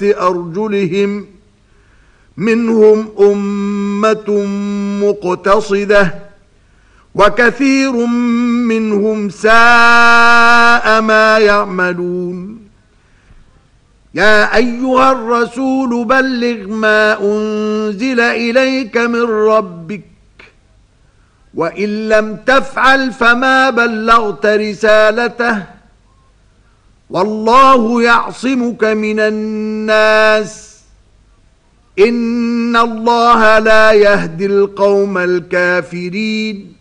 أرجلهم منهم أمة مقتصدة وكثير منهم ساء ما يعملون يا أيها الرسول بلغ ما أنزل إليك من ربك وإن لم تفعل فما بلغت رسالته والله يعصمك من الناس إن الله لا يهدي القوم الكافرين